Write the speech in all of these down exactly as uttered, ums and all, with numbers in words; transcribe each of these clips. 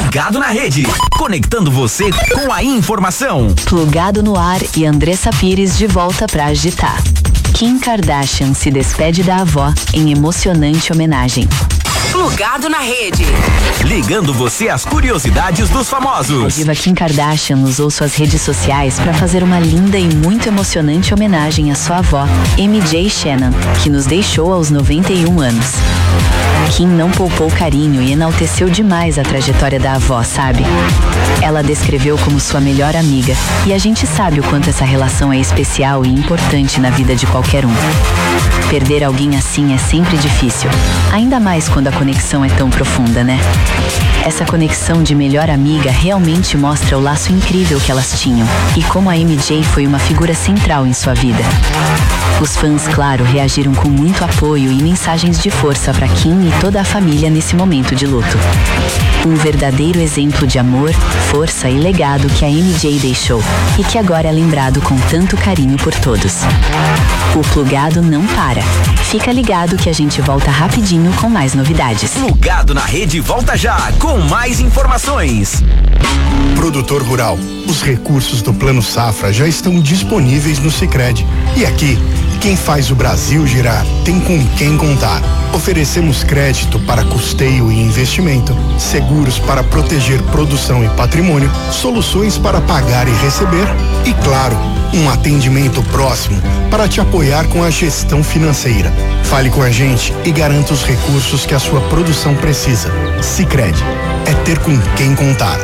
Plugado na Rede, conectando você com a informação. Plugado no ar e Andressa Pires de volta pra agitar. Kim Kardashian se despede da avó em emocionante homenagem. Plugado na Rede. Ligando você às curiosidades dos famosos. A diva Kim Kardashian usou suas redes sociais para fazer uma linda e muito emocionante homenagem à sua avó, M J Shannon, que nos deixou aos noventa e um anos. Kim não poupou carinho e enalteceu demais a trajetória da avó, sabe? Ela a descreveu como sua melhor amiga, e a gente sabe o quanto essa relação é especial e importante na vida de qualquer um. Perder alguém assim é sempre difícil, ainda mais quando a conexão é tão profunda, né? Essa conexão de melhor amiga realmente mostra o laço incrível que elas tinham e como a M J foi uma figura central em sua vida. Os fãs, claro, reagiram com muito apoio e mensagens de força para Kim e toda a família nesse momento de luto. Um verdadeiro exemplo de amor, força e legado que a M J deixou e que agora é lembrado com tanto carinho por todos. O Plugado não para. Fica ligado que a gente volta rapidinho com mais novidades. Plugado na Rede volta já com mais informações. Produtor rural, os recursos do Plano Safra já estão disponíveis no Sicredi. E aqui, quem faz o Brasil girar tem com quem contar. Oferecemos crédito para custeio e investimento, seguros para proteger produção e patrimônio, soluções para pagar e receber e, claro, um atendimento próximo para te apoiar com a gestão financeira. Fale com a gente e garanta os recursos que a sua produção precisa. Sicredi, é ter com quem contar.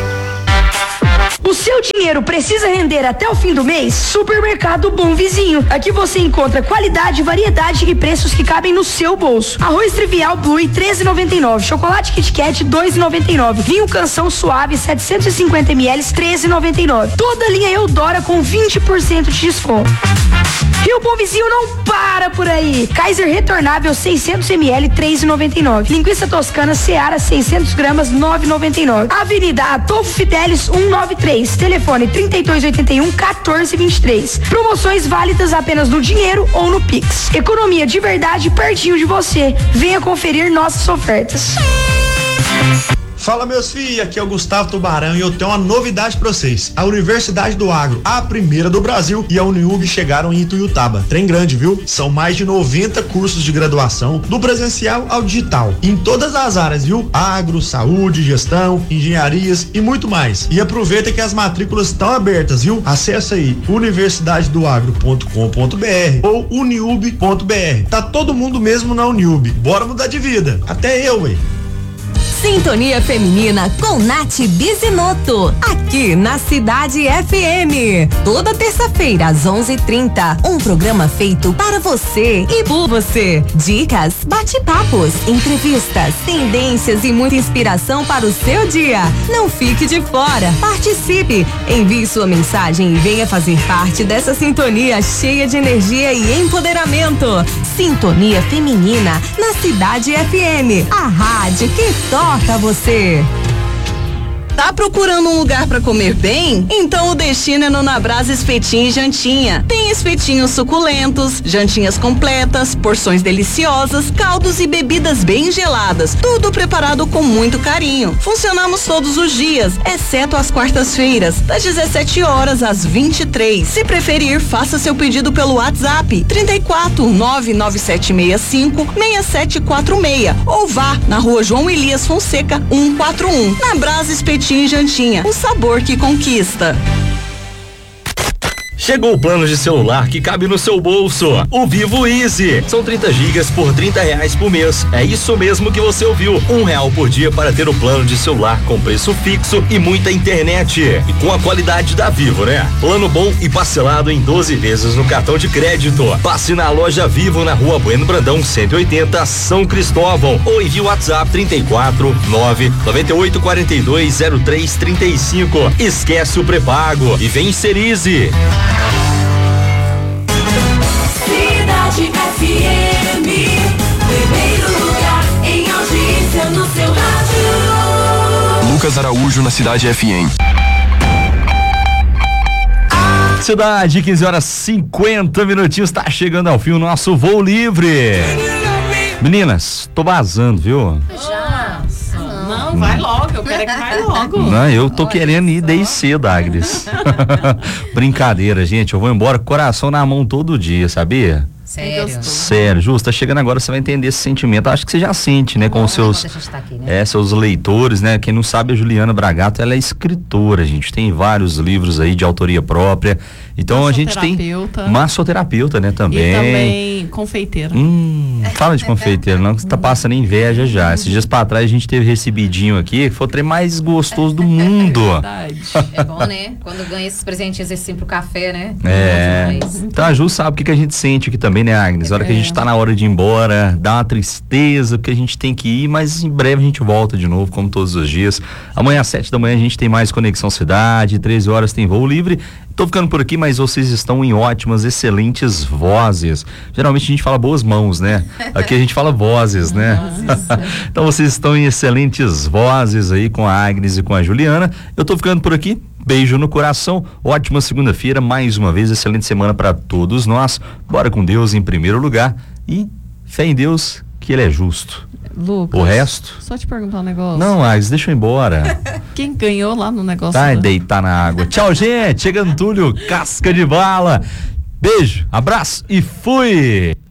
O seu dinheiro precisa render até o fim do mês? Supermercado Bom Vizinho. Aqui você encontra qualidade, variedade e preços que cabem no seu bolso. Arroz Trivial Blue treze reais e noventa e nove centavos. Chocolate Kit Kat dois reais e noventa e nove centavos. Vinho Canção Suave setecentos e cinquenta mililitros treze reais e noventa e nove centavos. Toda a linha Eudora com vinte por cento de desconto. E o Bom Vizinho não para por aí. Kaiser Retornável seiscentos mililitros três reais e noventa e nove centavos. Linguiça Toscana Seara seiscentos gramas nove reais e noventa e nove centavos. Avenida Adolfo Fidelis cento e noventa e três. Telefone trinta e dois oitenta e um, quatorze vinte e três. Promoções válidas apenas no dinheiro ou no Pix. Economia de verdade pertinho de você. Venha conferir nossas ofertas. Fala, meus filhos, aqui é o Gustavo Tubarão e eu tenho uma novidade pra vocês. A Universidade do Agro, a primeira do Brasil, e a Uniub chegaram em Ituiutaba. Trem grande, viu? São mais de noventa cursos de graduação, do presencial ao digital, em todas as áreas, viu? Agro, saúde, gestão, engenharias e muito mais. E aproveita que as matrículas estão abertas, viu? Acesse aí universidade do agro ponto com ponto b r ou uniub ponto b r. Tá todo mundo mesmo na Uniub. Bora mudar de vida. Até eu, ué. Sintonia Feminina com Nath Bizinoto, aqui na Cidade F M. Toda terça-feira às onze e trinta, um programa feito para você e por você. Dicas, bate-papos, entrevistas, tendências e muita inspiração para o seu dia. Não fique de fora, participe, envie sua mensagem e venha fazer parte dessa sintonia cheia de energia e empoderamento. Sintonia Feminina na Cidade F M, a rádio que toca você. Tá procurando um lugar para comer bem? Então o destino é no Nabrasa Espetinho e Jantinha. Tem espetinhos suculentos, jantinhas completas, porções deliciosas, caldos e bebidas bem geladas. Tudo preparado com muito carinho. Funcionamos todos os dias, exceto às quartas-feiras, das dezessete horas às vinte e três. Se preferir, faça seu pedido pelo WhatsApp trinta e quatro, nove nove sete seis cinco, seis sete quatro seis ou vá na Rua João Elias Fonseca cento e quarenta e um. Nabrasa Espetinho e Jantinha, o sabor que conquista. Chegou o plano de celular que cabe no seu bolso. O Vivo Easy. São trinta gigas por trinta reais por mês. É isso mesmo que você ouviu. Um real por dia para ter o plano de celular com preço fixo e muita internet. E com a qualidade da Vivo, né? Plano bom e parcelado em doze vezes no cartão de crédito. Passe na loja Vivo na Rua Bueno Brandão cento e oitenta, São Cristóvão. Ou envie o WhatsApp trinta e quatro, nove nove oito quatro dois zero três trinta e cinco. Esquece o pré-pago e vem ser Easy. Cidade F M, primeiro lugar em audiência no seu rádio. Lucas Araújo na Cidade F M. Cidade, quinze horas cinquenta minutinhos, tá chegando ao fim o nosso voo livre. Meninas, tô vazando, viu? Já. Não, vai logo, Eu quero é que vai logo. Não, eu tô Olha querendo ir desde cedo, Agnes. Brincadeira, gente. Eu vou embora com o coração na mão todo dia, sabia? Sério? Sério, Ju, tá chegando agora, você vai entender esse sentimento. Acho que você já sente, né, com os seus, tá aqui, né? É, seus leitores, né? Quem não sabe, a Juliana Bragato, ela é escritora, gente. Tem vários livros aí de autoria própria. Então a gente tem massoterapeuta, né, também. E também confeiteira. Hum, fala de confeiteira, não, que você tá passando inveja já. Esses dias pra trás a gente teve recebidinho aqui, que foi o trem mais gostoso do mundo. É verdade. É bom, né? Quando ganha esses presentinhos assim pro café, né? É. Então a Ju sabe o que, que a gente sente aqui também, né, Agnes? A hora que a gente tá na hora de ir embora, dá uma tristeza, porque a gente tem que ir, mas em breve a gente volta de novo, como todos os dias. Amanhã às sete da manhã a gente tem mais Conexão Cidade, treze horas tem voo livre. Tô ficando por aqui, mas vocês estão em ótimas, excelentes vozes. Geralmente a gente fala boas mãos, né? Aqui a gente fala vozes, né? Então vocês estão em excelentes vozes aí com a Agnes e com a Juliana. Eu tô ficando por aqui. Beijo no coração, ótima segunda-feira, mais uma vez, excelente semana para todos nós. Bora com Deus em primeiro lugar e fé em Deus que Ele é justo. Lucas, o resto? Só te perguntar um negócio. Não, Agnes, deixa eu ir embora. Quem ganhou lá no negócio? Vai deitar na água. Tchau, gente. Chega Antúlio, casca de bala. Beijo, abraço e fui!